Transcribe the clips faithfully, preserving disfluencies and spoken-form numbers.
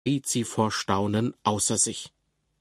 geriet sie vor Staunen außer sich.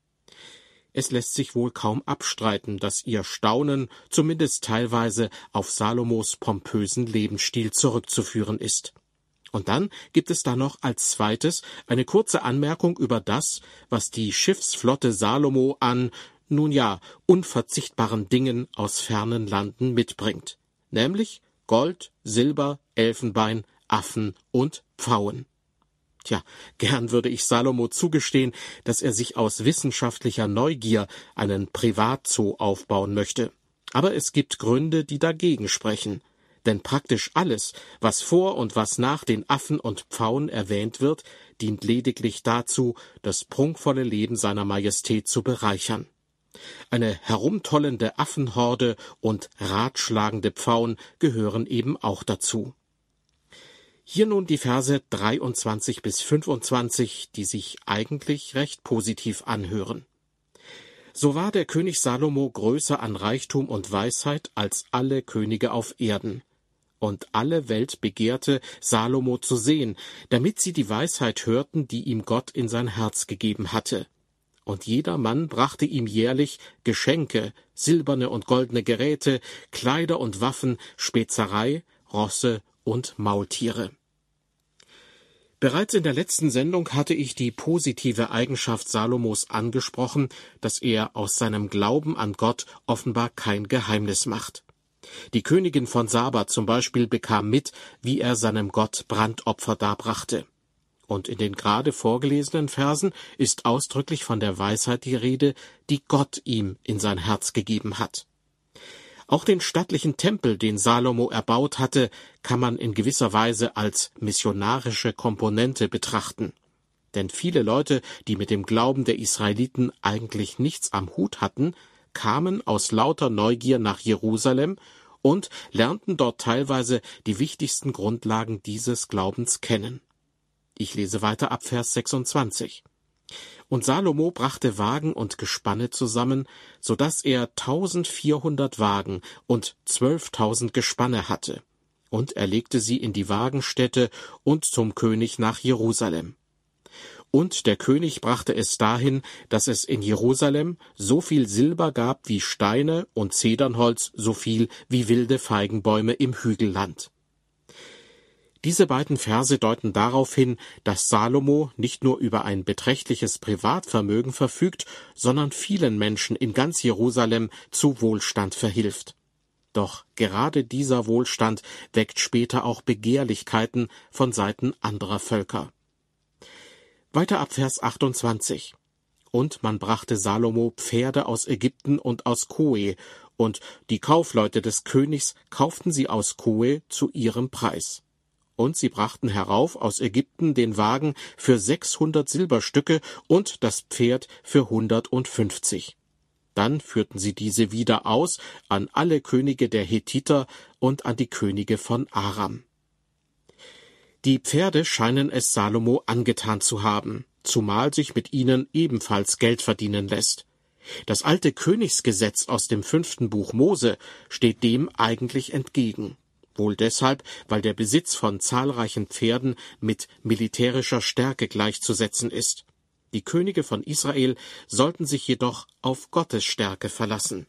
Es lässt sich wohl kaum abstreiten, dass ihr Staunen zumindest teilweise auf Salomos pompösen Lebensstil zurückzuführen ist. Und dann gibt es da noch als zweites eine kurze Anmerkung über das, was die Schiffsflotte Salomo an, nun ja, unverzichtbaren Dingen aus fernen Landen mitbringt, nämlich Gold, Silber, Elfenbein, Affen und Pfauen. Tja, gern würde ich Salomo zugestehen, dass er sich aus wissenschaftlicher Neugier einen Privatzoo aufbauen möchte. Aber es gibt Gründe, die dagegen sprechen. Denn praktisch alles, was vor und was nach den Affen und Pfauen erwähnt wird, dient lediglich dazu, das prunkvolle Leben seiner Majestät zu bereichern. Eine herumtollende Affenhorde und ratschlagende Pfauen gehören eben auch dazu. Hier nun die Verse dreiundzwanzig bis fünfundzwanzig, die sich eigentlich recht positiv anhören. So war der König Salomo größer an Reichtum und Weisheit als alle Könige auf Erden. Und alle Welt begehrte, Salomo zu sehen, damit sie die Weisheit hörten, die ihm Gott in sein Herz gegeben hatte. Und jeder Mann brachte ihm jährlich Geschenke, silberne und goldene Geräte, Kleider und Waffen, Spezerei, Rosse und Maultiere. Bereits in der letzten Sendung hatte ich die positive Eigenschaft Salomos angesprochen, dass er aus seinem Glauben an Gott offenbar kein Geheimnis macht. Die Königin von Saba zum Beispiel bekam mit, wie er seinem Gott Brandopfer darbrachte. Und in den gerade vorgelesenen Versen ist ausdrücklich von der Weisheit die Rede, die Gott ihm in sein Herz gegeben hat. Auch den stattlichen Tempel, den Salomo erbaut hatte, kann man in gewisser Weise als missionarische Komponente betrachten. Denn viele Leute, die mit dem Glauben der Israeliten eigentlich nichts am Hut hatten, kamen aus lauter Neugier nach Jerusalem und lernten dort teilweise die wichtigsten Grundlagen dieses Glaubens kennen. Ich lese weiter ab Vers sechsundzwanzig. Und Salomo brachte Wagen und Gespanne zusammen, so daß er tausendvierhundert Wagen und zwölftausend Gespanne hatte. Und er legte sie in die Wagenstätte und zum König nach Jerusalem. Und der König brachte es dahin, dass es in Jerusalem so viel Silber gab wie Steine und Zedernholz so viel wie wilde Feigenbäume im Hügelland. Diese beiden Verse deuten darauf hin, dass Salomo nicht nur über ein beträchtliches Privatvermögen verfügt, sondern vielen Menschen in ganz Jerusalem zu Wohlstand verhilft. Doch gerade dieser Wohlstand weckt später auch Begehrlichkeiten von Seiten anderer Völker. Weiter ab Vers achtundzwanzig. Und man brachte Salomo Pferde aus Ägypten und aus Koe, und die Kaufleute des Königs kauften sie aus Koe zu ihrem Preis. Und sie brachten herauf aus Ägypten den Wagen für sechshundert Silberstücke und das Pferd für hundertfünfzig. Dann führten sie diese wieder aus an alle Könige der Hethiter und an die Könige von Aram. Die Pferde scheinen es Salomo angetan zu haben, zumal sich mit ihnen ebenfalls Geld verdienen lässt. Das alte Königsgesetz aus dem fünften Buch Mose steht dem eigentlich entgegen. Wohl deshalb, weil der Besitz von zahlreichen Pferden mit militärischer Stärke gleichzusetzen ist. Die Könige von Israel sollten sich jedoch auf Gottes Stärke verlassen.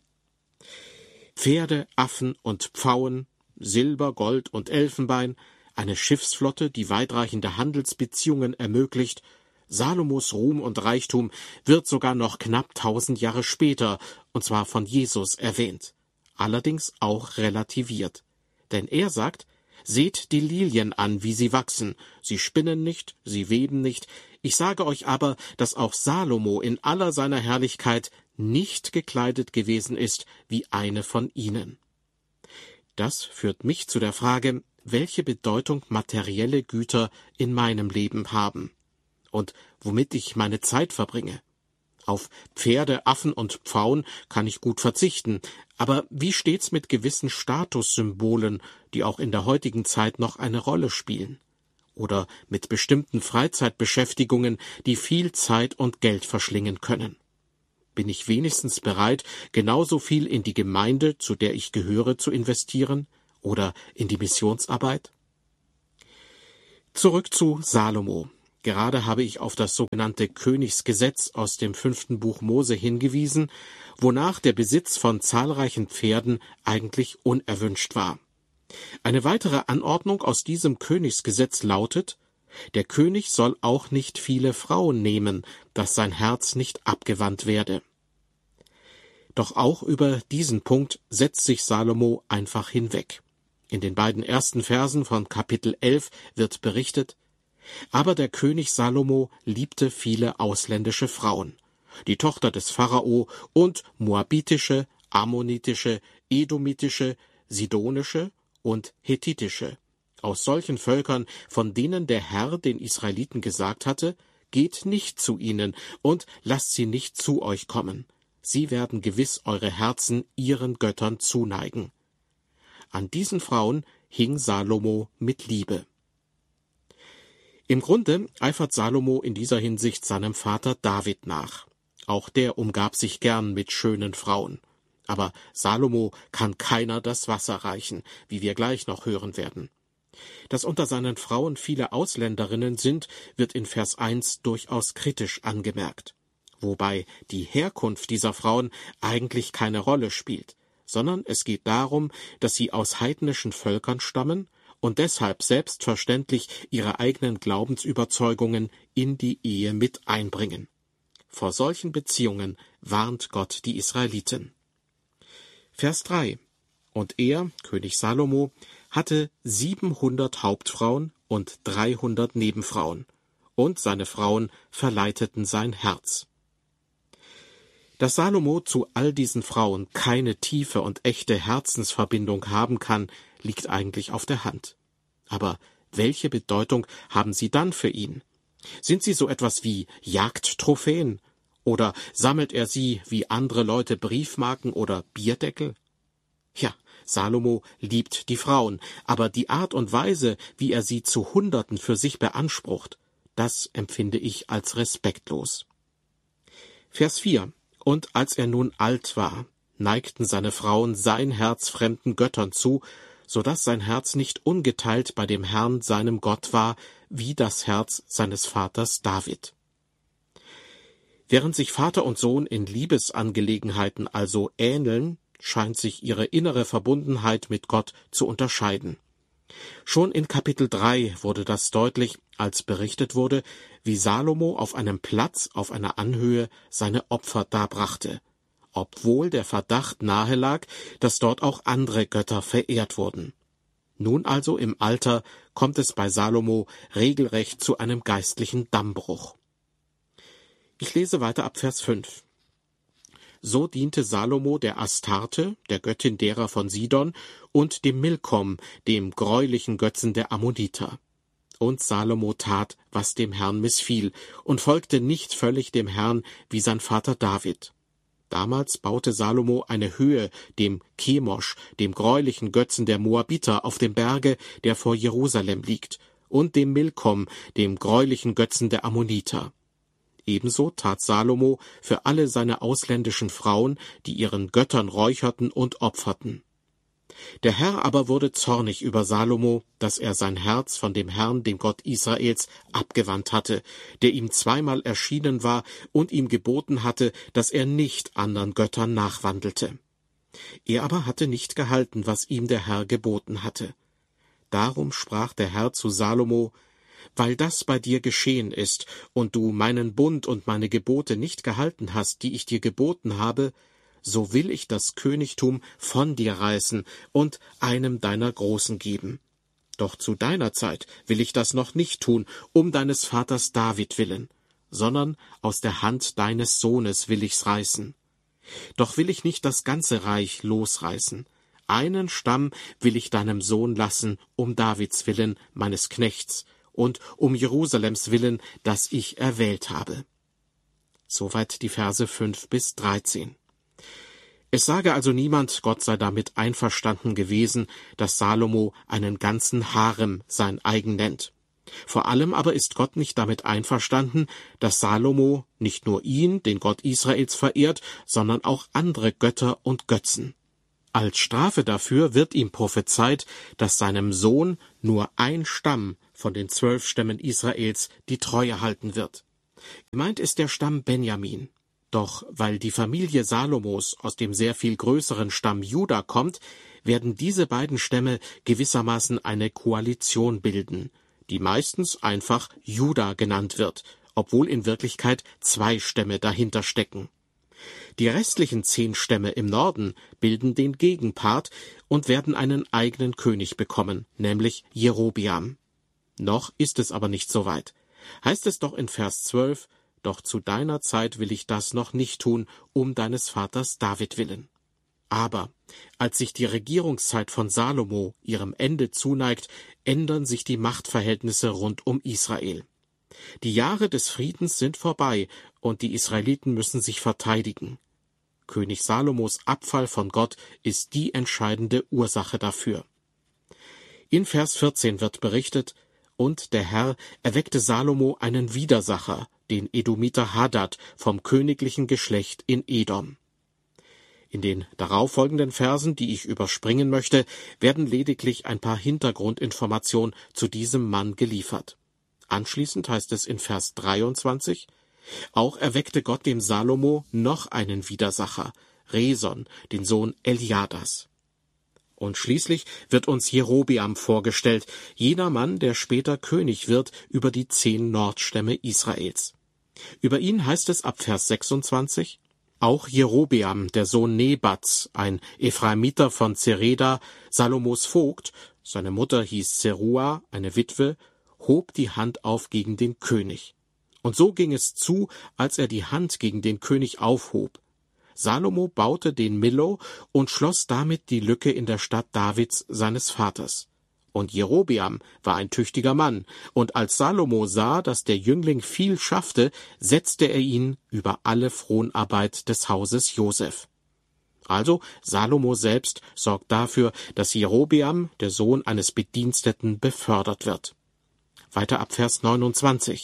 Pferde, Affen und Pfauen, Silber, Gold und Elfenbein, eine Schiffsflotte, die weitreichende Handelsbeziehungen ermöglicht, Salomos Ruhm und Reichtum wird sogar noch knapp tausend Jahre später, und zwar von Jesus, erwähnt. Allerdings auch relativiert. Denn er sagt, seht die Lilien an, wie sie wachsen, sie spinnen nicht, sie weben nicht, ich sage euch aber, dass auch Salomo in aller seiner Herrlichkeit nicht gekleidet gewesen ist wie eine von ihnen. Das führt mich zu der Frage, welche Bedeutung materielle Güter in meinem Leben haben und womit ich meine Zeit verbringe. Auf Pferde, Affen und Pfauen kann ich gut verzichten, aber wie steht's mit gewissen Statussymbolen, die auch in der heutigen Zeit noch eine Rolle spielen? Oder mit bestimmten Freizeitbeschäftigungen, die viel Zeit und Geld verschlingen können? Bin ich wenigstens bereit, genauso viel in die Gemeinde, zu der ich gehöre, zu investieren? Oder in die Missionsarbeit? Zurück zu Salomo. Gerade habe ich auf das sogenannte Königsgesetz aus dem fünften Buch Mose hingewiesen, wonach der Besitz von zahlreichen Pferden eigentlich unerwünscht war. Eine weitere Anordnung aus diesem Königsgesetz lautet: Der König soll auch nicht viele Frauen nehmen, dass sein Herz nicht abgewandt werde. Doch auch über diesen Punkt setzt sich Salomo einfach hinweg. In den beiden ersten Versen von Kapitel elf wird berichtet: Aber der König Salomo liebte viele ausländische Frauen, die Tochter des Pharao und moabitische, ammonitische, edomitische, sidonische und hethitische, aus solchen Völkern, von denen der Herr den Israeliten gesagt hatte: Geht nicht zu ihnen und lasst sie nicht zu euch kommen. Sie werden gewiss eure Herzen ihren Göttern zuneigen. An diesen Frauen hing Salomo mit Liebe. Im Grunde eifert Salomo in dieser Hinsicht seinem Vater David nach. Auch der umgab sich gern mit schönen Frauen. Aber Salomo kann keiner das Wasser reichen, wie wir gleich noch hören werden. Dass unter seinen Frauen viele Ausländerinnen sind, wird in Vers eins durchaus kritisch angemerkt. Wobei die Herkunft dieser Frauen eigentlich keine Rolle spielt, sondern es geht darum, dass sie aus heidnischen Völkern stammen und deshalb selbstverständlich ihre eigenen Glaubensüberzeugungen in die Ehe mit einbringen. Vor solchen Beziehungen warnt Gott die Israeliten. Vers drei. Und er, König Salomo, hatte siebenhundert Hauptfrauen und dreihundert Nebenfrauen, und seine Frauen verleiteten sein Herz. Dass Salomo zu all diesen Frauen keine tiefe und echte Herzensverbindung haben kann, liegt eigentlich auf der Hand. Aber welche Bedeutung haben sie dann für ihn? Sind sie so etwas wie Jagdtrophäen? Oder sammelt er sie wie andere Leute Briefmarken oder Bierdeckel? Ja, Salomo liebt die Frauen, aber die Art und Weise, wie er sie zu Hunderten für sich beansprucht, das empfinde ich als respektlos. Vers vier. Und als er nun alt war, neigten seine Frauen sein Herz fremden Göttern zu, so dass sein Herz nicht ungeteilt bei dem Herrn seinem Gott war, wie das Herz seines Vaters David. Während sich Vater und Sohn in Liebesangelegenheiten also ähneln, scheint sich ihre innere Verbundenheit mit Gott zu unterscheiden. Schon in Kapitel drei wurde das deutlich, als berichtet wurde, wie Salomo auf einem Platz auf einer Anhöhe seine Opfer darbrachte, obwohl der Verdacht nahe lag, dass dort auch andere Götter verehrt wurden. Nun also im Alter kommt es bei Salomo regelrecht zu einem geistlichen Dammbruch. Ich lese weiter ab Vers fünf. So diente Salomo der Astarte, der Göttin derer von Sidon, und dem Milkom, dem greulichen Götzen der Ammoniter. Und Salomo tat, was dem Herrn missfiel, und folgte nicht völlig dem Herrn wie sein Vater David. Damals baute Salomo eine Höhe dem Chemosh, dem greulichen Götzen der Moabiter, auf dem Berge, der vor Jerusalem liegt, und dem Milkom, dem greulichen Götzen der Ammoniter. Ebenso tat Salomo für alle seine ausländischen Frauen, die ihren Göttern räucherten und opferten. Der Herr aber wurde zornig über Salomo, dass er sein Herz von dem Herrn, dem Gott Israels, abgewandt hatte, der ihm zweimal erschienen war und ihm geboten hatte, dass er nicht anderen Göttern nachwandelte. Er aber hatte nicht gehalten, was ihm der Herr geboten hatte. Darum sprach der Herr zu Salomo: Weil das bei dir geschehen ist und du meinen Bund und meine Gebote nicht gehalten hast, die ich dir geboten habe, so will ich das Königtum von dir reißen und einem deiner Großen geben. Doch zu deiner Zeit will ich das noch nicht tun, um deines Vaters David willen, sondern aus der Hand deines Sohnes will ich's reißen. Doch will ich nicht das ganze Reich losreißen. Einen Stamm will ich deinem Sohn lassen, um Davids willen, meines Knechts, und um Jerusalems willen, das ich erwählt habe. Soweit die Verse fünf bis dreizehn. Es sage also niemand, Gott sei damit einverstanden gewesen, dass Salomo einen ganzen Harem sein eigen nennt. Vor allem aber ist Gott nicht damit einverstanden, dass Salomo nicht nur ihn, den Gott Israels, verehrt, sondern auch andere Götter und Götzen. Als Strafe dafür wird ihm prophezeit, dass seinem Sohn nur ein Stamm von den zwölf Stämmen Israels die Treue halten wird. Gemeint ist der Stamm Benjamin. Doch weil die Familie Salomos aus dem sehr viel größeren Stamm Juda kommt, werden diese beiden Stämme gewissermaßen eine Koalition bilden, die meistens einfach Juda genannt wird, obwohl in Wirklichkeit zwei Stämme dahinter stecken. Die restlichen zehn Stämme im Norden bilden den Gegenpart und werden einen eigenen König bekommen, nämlich Jerobeam. Noch ist es aber nicht so weit. Heißt es doch in Vers zwölf, doch zu deiner Zeit will ich das noch nicht tun, um deines Vaters David willen. Aber als sich die Regierungszeit von Salomo ihrem Ende zuneigt, ändern sich die Machtverhältnisse rund um Israel. Die Jahre des Friedens sind vorbei und die Israeliten müssen sich verteidigen. König Salomos Abfall von Gott ist die entscheidende Ursache dafür. In Vers vierzehn wird berichtet, und der Herr erweckte Salomo einen Widersacher, den Edomiter Hadad vom königlichen Geschlecht in Edom. In den darauffolgenden Versen, die ich überspringen möchte, werden lediglich ein paar Hintergrundinformationen zu diesem Mann geliefert. Anschließend heißt es in Vers dreiundzwanzig, auch erweckte Gott dem Salomo noch einen Widersacher, Reson, den Sohn Eliadas. Und schließlich wird uns Jerobeam vorgestellt, jener Mann, der später König wird über die zehn Nordstämme Israels. Über ihn heißt es ab Vers sechsundzwanzig, auch Jerobeam, der Sohn Nebats, ein Ephraimiter von Zereda, Salomos Vogt, seine Mutter hieß Zerua, eine Witwe, hob die Hand auf gegen den König. Und so ging es zu, als er die Hand gegen den König aufhob. Salomo baute den Millo und schloss damit die Lücke in der Stadt Davids, seines Vaters. Und Jerobeam war ein tüchtiger Mann, und als Salomo sah, dass der Jüngling viel schaffte, setzte er ihn über alle Fronarbeit des Hauses Joseph. Also Salomo selbst sorgt dafür, dass Jerobeam, der Sohn eines Bediensteten, befördert wird. Weiter ab Vers neunundzwanzig.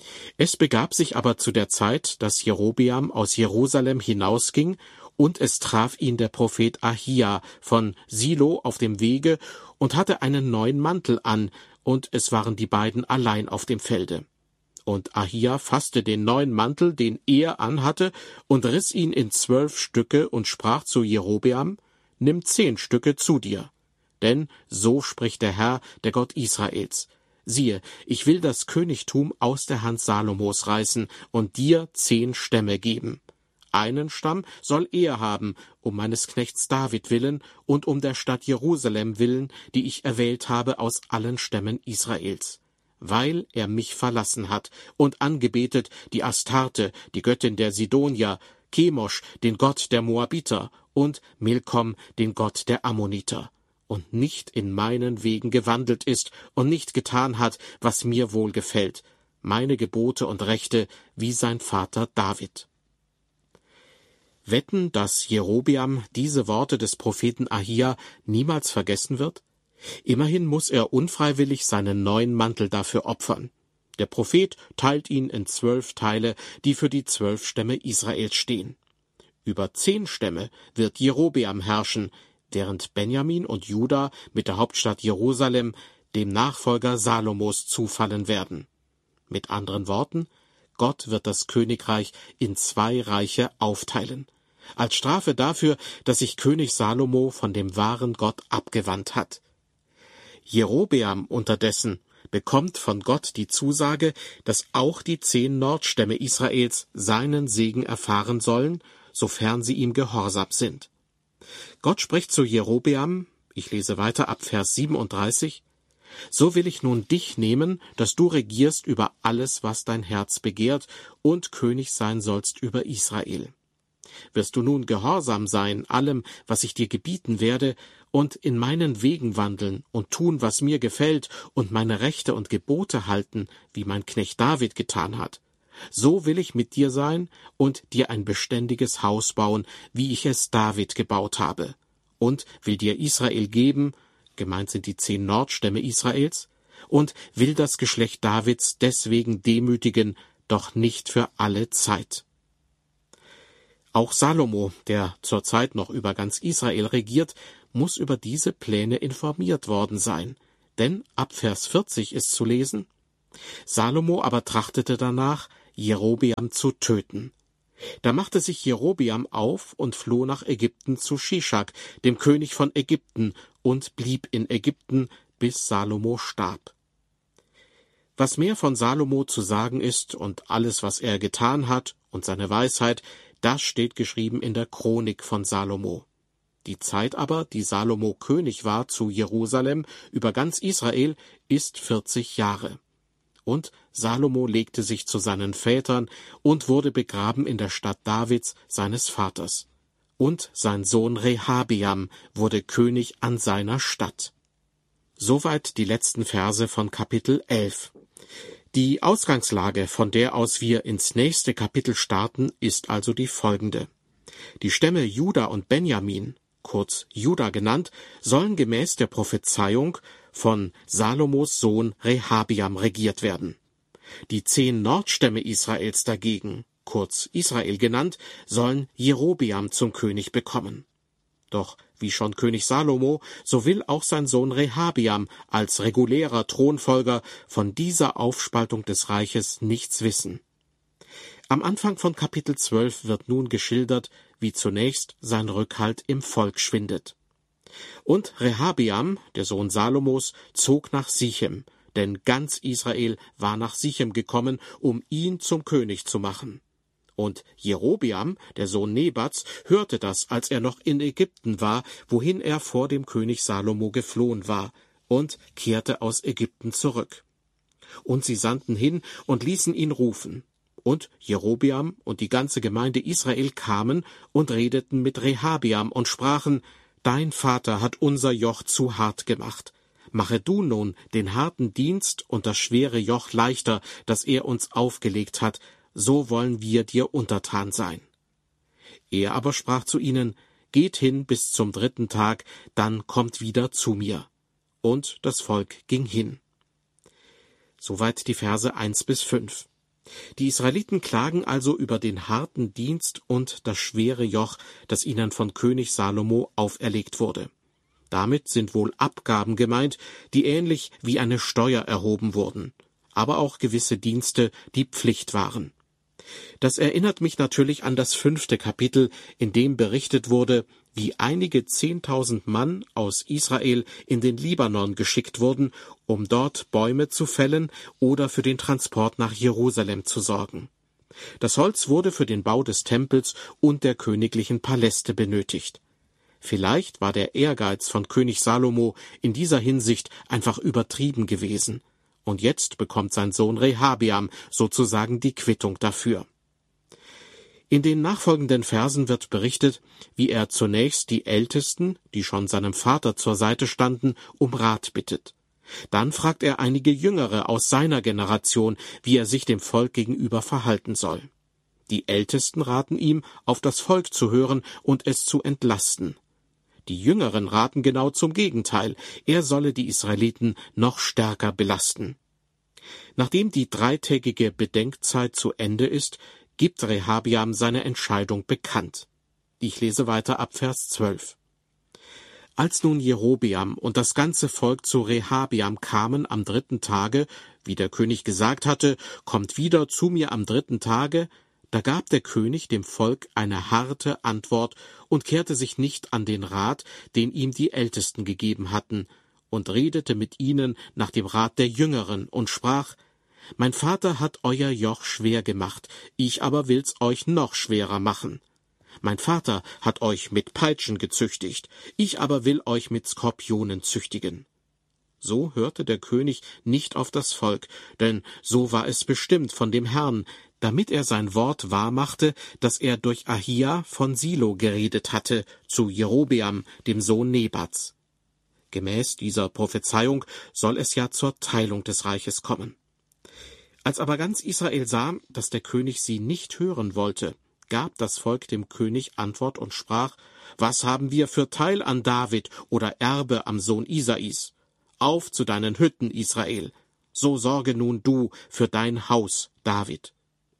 Es begab sich aber zu der Zeit, dass Jerobeam aus Jerusalem hinausging, und es traf ihn der Prophet Ahia von Silo auf dem Wege und hatte einen neuen Mantel an, und es waren die beiden allein auf dem Felde. Und Ahia fasste den neuen Mantel, den er anhatte, und riss ihn in zwölf Stücke und sprach zu Jerobeam, nimm zehn Stücke zu dir. Denn so spricht der Herr, der Gott Israels. Siehe, ich will das Königtum aus der Hand Salomos reißen und dir zehn Stämme geben. Einen Stamm soll er haben, um meines Knechts David willen und um der Stadt Jerusalem willen, die ich erwählt habe aus allen Stämmen Israels, weil er mich verlassen hat und angebetet die Astarte, die Göttin der Sidonier, Chemosh, den Gott der Moabiter, und Milkom, den Gott der Ammoniter, und nicht in meinen Wegen gewandelt ist und nicht getan hat, was mir wohlgefällt, meine Gebote und Rechte, wie sein Vater David. Wetten, dass Jerobeam diese Worte des Propheten Ahia niemals vergessen wird? Immerhin muss er unfreiwillig seinen neuen Mantel dafür opfern. Der Prophet teilt ihn in zwölf Teile, die für die zwölf Stämme Israels stehen. Über zehn Stämme wird Jerobeam herrschen, während Benjamin und Juda mit der Hauptstadt Jerusalem dem Nachfolger Salomos zufallen werden. Mit anderen Worten, Gott wird das Königreich in zwei Reiche aufteilen, als Strafe dafür, dass sich König Salomo von dem wahren Gott abgewandt hat. Jerobeam unterdessen bekommt von Gott die Zusage, dass auch die zehn Nordstämme Israels seinen Segen erfahren sollen, sofern sie ihm gehorsam sind. Gott spricht zu Jerobeam, ich lese weiter ab Vers siebenunddreißig, so will ich nun dich nehmen, dass du regierst über alles, was dein Herz begehrt, und König sein sollst über Israel. Wirst du nun gehorsam sein allem, was ich dir gebieten werde, und in meinen Wegen wandeln und tun, was mir gefällt, und meine Rechte und Gebote halten, wie mein Knecht David getan hat, so will ich mit dir sein und dir ein beständiges Haus bauen, wie ich es David gebaut habe, und will dir Israel geben, gemeint sind die zehn Nordstämme Israels, und will das Geschlecht Davids deswegen demütigen, doch nicht für alle Zeit. Auch Salomo, der zurzeit noch über ganz Israel regiert, muss über diese Pläne informiert worden sein. Denn ab Vers vierzig ist zu lesen: Salomo aber trachtete danach, Jerobeam zu töten. Da machte sich Jerobeam auf und floh nach Ägypten zu Shischak, dem König von Ägypten, und blieb in Ägypten, bis Salomo starb. Was mehr von Salomo zu sagen ist und alles, was er getan hat und seine Weisheit, das steht geschrieben in der Chronik von Salomo. Die Zeit aber, die Salomo König war zu Jerusalem über ganz Israel, ist vierzig Jahre. Und Salomo legte sich zu seinen Vätern und wurde begraben in der Stadt Davids, seines Vaters. Und sein Sohn Rehabeam wurde König an seiner Stadt. Soweit die letzten Verse von Kapitel elf. Die Ausgangslage, von der aus wir ins nächste Kapitel starten, ist also die folgende. Die Stämme Juda und Benjamin, kurz Juda genannt, sollen gemäß der Prophezeiung von Salomos Sohn Rehabeam regiert werden. Die zehn Nordstämme Israels dagegen, kurz Israel genannt, sollen Jerobeam zum König bekommen. Doch wie schon König Salomo, so will auch sein Sohn Rehabeam als regulärer Thronfolger von dieser Aufspaltung des Reiches nichts wissen. Am Anfang von Kapitel zwölf wird nun geschildert, wie zunächst sein Rückhalt im Volk schwindet. Und Rehabeam, der Sohn Salomos, zog nach Sichem, denn ganz Israel war nach Sichem gekommen, um ihn zum König zu machen. Und Jerobeam, der Sohn Nebats, hörte das, als er noch in Ägypten war, wohin er vor dem König Salomo geflohen war, und kehrte aus Ägypten zurück. Und sie sandten hin und ließen ihn rufen. Und Jerobeam und die ganze Gemeinde Israel kamen und redeten mit Rehabeam und sprachen: Dein Vater hat unser Joch zu hart gemacht. Mache du nun den harten Dienst und das schwere Joch leichter, das er uns aufgelegt hat, so wollen wir dir untertan sein. Er aber sprach zu ihnen: Geht hin bis zum dritten Tag, dann kommt wieder zu mir. Und das Volk ging hin. Soweit die Verse eins bis fünf. Die Israeliten klagen also über den harten Dienst und das schwere Joch, das ihnen von König Salomo auferlegt wurde. Damit sind wohl Abgaben gemeint, die ähnlich wie eine Steuer erhoben wurden, aber auch gewisse Dienste, die Pflicht waren. Das erinnert mich natürlich an das fünfte Kapitel, in dem berichtet wurde, wie einige zehntausend Mann aus Israel in den Libanon geschickt wurden, um dort Bäume zu fällen oder für den Transport nach Jerusalem zu sorgen. Das Holz wurde für den Bau des Tempels und der königlichen Paläste benötigt. Vielleicht war der Ehrgeiz von König Salomo in dieser Hinsicht einfach übertrieben gewesen. Und jetzt bekommt sein Sohn Rehabeam sozusagen die Quittung dafür. In den nachfolgenden Versen wird berichtet, wie er zunächst die Ältesten, die schon seinem Vater zur Seite standen, um Rat bittet. Dann fragt er einige Jüngere aus seiner Generation, wie er sich dem Volk gegenüber verhalten soll. Die Ältesten raten ihm, auf das Volk zu hören und es zu entlasten. Die Jüngeren raten genau zum Gegenteil, er solle die Israeliten noch stärker belasten. Nachdem die dreitägige Bedenkzeit zu Ende ist, gibt Rehabeam seine Entscheidung bekannt. Ich lese weiter ab Vers zwölf. Als nun Jerobeam und das ganze Volk zu Rehabeam kamen am dritten Tage, wie der König gesagt hatte, kommt wieder zu mir am dritten Tage, da gab der König dem Volk eine harte Antwort und kehrte sich nicht an den Rat, den ihm die Ältesten gegeben hatten, und redete mit ihnen nach dem Rat der Jüngeren und sprach: Mein Vater hat euer Joch schwer gemacht, ich aber will's euch noch schwerer machen. Mein Vater hat euch mit Peitschen gezüchtigt, ich aber will euch mit Skorpionen züchtigen. So hörte der König nicht auf das Volk, denn so war es bestimmt von dem Herrn, damit er sein Wort wahrmachte, das er durch Ahia von Silo geredet hatte, zu Jerobeam, dem Sohn Nebats. Gemäß dieser Prophezeiung soll es ja zur Teilung des Reiches kommen. Als aber ganz Israel sah, dass der König sie nicht hören wollte, gab das Volk dem König Antwort und sprach: Was haben wir für Teil an David oder Erbe am Sohn Isais? Auf zu deinen Hütten, Israel! So sorge nun du für dein Haus, David.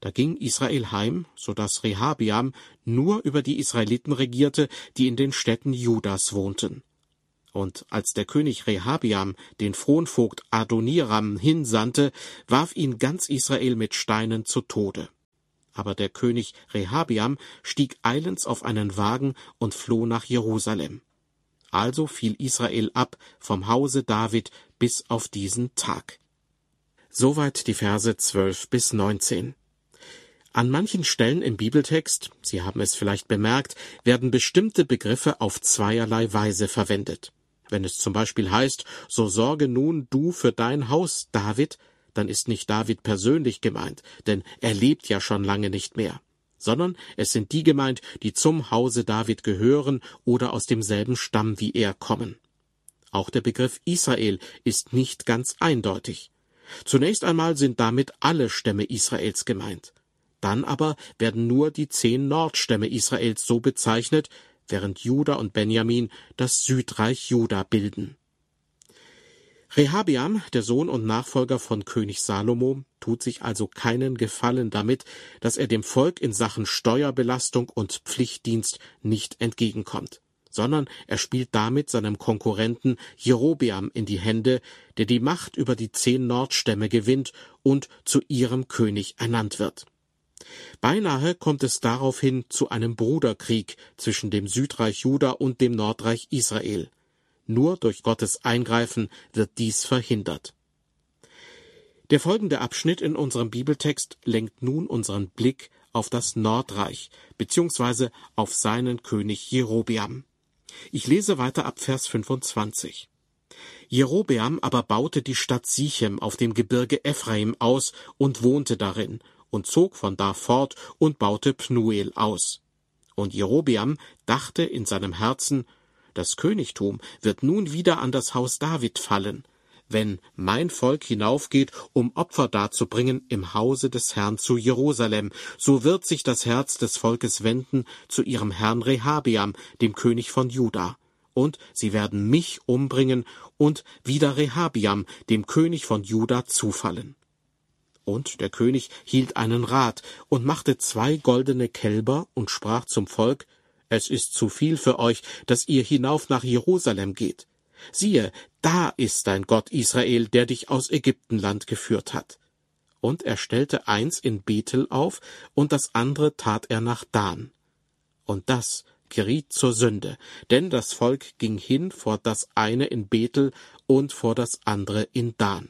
Da ging Israel heim, so dass Rehabiam nur über die Israeliten regierte, die in den Städten Judas wohnten. Und als der König Rehabiam den Fronvogt Adoniram hinsandte, warf ihn ganz Israel mit Steinen zu Tode. Aber der König Rehabiam stieg eilends auf einen Wagen und floh nach Jerusalem. Also fiel Israel ab vom Hause David bis auf diesen Tag. Soweit die Verse zwölf bis neunzehn. An manchen Stellen im Bibeltext, Sie haben es vielleicht bemerkt, werden bestimmte Begriffe auf zweierlei Weise verwendet. Wenn es zum Beispiel heißt, so sorge nun du für dein Haus, David, dann ist nicht David persönlich gemeint, denn er lebt ja schon lange nicht mehr, sondern es sind die gemeint, die zum Hause David gehören oder aus demselben Stamm wie er kommen. Auch der Begriff Israel ist nicht ganz eindeutig. Zunächst einmal sind damit alle Stämme Israels gemeint. Dann aber werden nur die zehn Nordstämme Israels so bezeichnet, während Juda und Benjamin das Südreich Juda bilden. Rehabiam, der Sohn und Nachfolger von König Salomo, tut sich also keinen Gefallen damit, dass er dem Volk in Sachen Steuerbelastung und Pflichtdienst nicht entgegenkommt, sondern er spielt damit seinem Konkurrenten Jerobeam in die Hände, der die Macht über die zehn Nordstämme gewinnt und zu ihrem König ernannt wird. Beinahe kommt es daraufhin zu einem Bruderkrieg zwischen dem Südreich Juda und dem Nordreich Israel. Nur durch Gottes Eingreifen wird dies verhindert. Der folgende Abschnitt in unserem Bibeltext lenkt nun unseren Blick auf das Nordreich bzw. auf seinen König Jerobeam. Ich lese weiter ab Vers fünfundzwanzig. Jerobeam aber baute die Stadt Sichem auf dem Gebirge Ephraim aus und wohnte darin und zog von da fort und baute Pnuel aus. Und Jerobeam dachte in seinem Herzen, das Königtum wird nun wieder an das Haus David fallen, wenn mein Volk hinaufgeht, um Opfer darzubringen im Hause des Herrn zu Jerusalem, so wird sich das Herz des Volkes wenden zu ihrem Herrn Rehabiam, dem König von Juda, und sie werden mich umbringen und wieder Rehabiam, dem König von Juda, zufallen. Und der König hielt einen Rat und machte zwei goldene Kälber und sprach zum Volk, es ist zu viel für euch, dass ihr hinauf nach Jerusalem geht. Siehe, da ist dein Gott Israel, der dich aus Ägyptenland geführt hat. Und er stellte eins in Bethel auf, und das andere tat er nach Dan. Und das geriet zur Sünde, denn das Volk ging hin vor das eine in Bethel und vor das andere in Dan.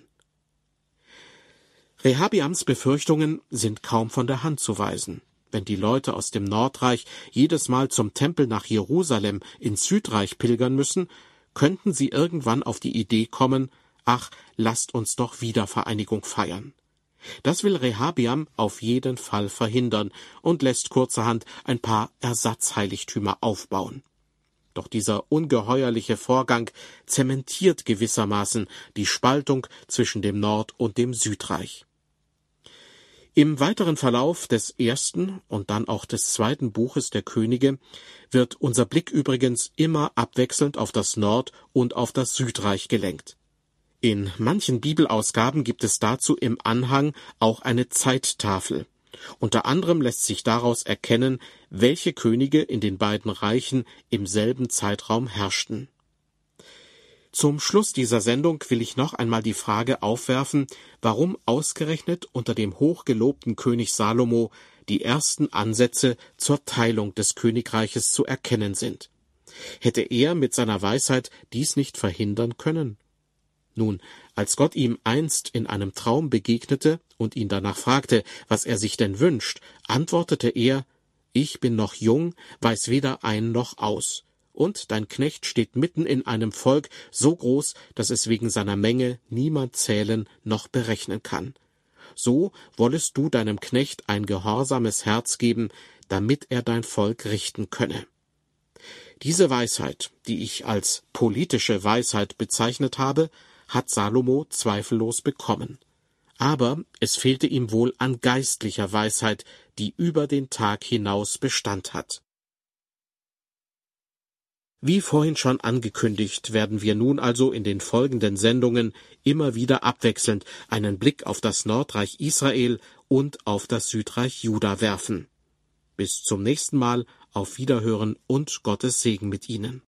Rehabiams Befürchtungen sind kaum von der Hand zu weisen. Wenn die Leute aus dem Nordreich jedes Mal zum Tempel nach Jerusalem ins Südreich pilgern müssen, könnten sie irgendwann auf die Idee kommen, ach, lasst uns doch Wiedervereinigung feiern. Das will Rehabiam auf jeden Fall verhindern und lässt kurzerhand ein paar Ersatzheiligtümer aufbauen. Doch dieser ungeheuerliche Vorgang zementiert gewissermaßen die Spaltung zwischen dem Nord- und dem Südreich. Im weiteren Verlauf des ersten und dann auch des zweiten Buches der Könige wird unser Blick übrigens immer abwechselnd auf das Nord- und auf das Südreich gelenkt. In manchen Bibelausgaben gibt es dazu im Anhang auch eine Zeittafel. Unter anderem lässt sich daraus erkennen, welche Könige in den beiden Reichen im selben Zeitraum herrschten. Zum Schluss dieser Sendung will ich noch einmal die Frage aufwerfen, warum ausgerechnet unter dem hochgelobten König Salomo die ersten Ansätze zur Teilung des Königreiches zu erkennen sind. Hätte er mit seiner Weisheit dies nicht verhindern können? Nun, als Gott ihm einst in einem Traum begegnete und ihn danach fragte, was er sich denn wünscht, antwortete er, »Ich bin noch jung, weiß weder ein noch aus. Und dein Knecht steht mitten in einem Volk so groß, dass es wegen seiner Menge niemand zählen noch berechnen kann. So wollest du deinem Knecht ein gehorsames Herz geben, damit er dein Volk richten könne.« Diese Weisheit, die ich als politische Weisheit bezeichnet habe, hat Salomo zweifellos bekommen. Aber es fehlte ihm wohl an geistlicher Weisheit, die über den Tag hinaus Bestand hat. Wie vorhin schon angekündigt, werden wir nun also in den folgenden Sendungen immer wieder abwechselnd einen Blick auf das Nordreich Israel und auf das Südreich Juda werfen. Bis zum nächsten Mal, auf Wiederhören und Gottes Segen mit Ihnen.